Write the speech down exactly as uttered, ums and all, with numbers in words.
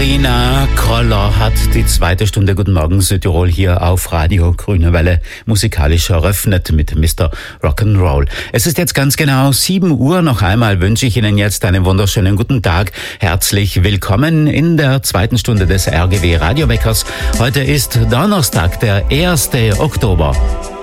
Katharina Kroller hat die zweite Stunde Guten Morgen Südtirol hier auf Radio Grüne Welle musikalisch eröffnet mit Mister Rock'n'Roll. Es ist jetzt ganz genau sieben Uhr. Noch einmal wünsche ich Ihnen jetzt einen wunderschönen guten Tag. Herzlich willkommen in der zweiten Stunde des R G W Radioweckers. Heute ist Donnerstag, der erste Oktober.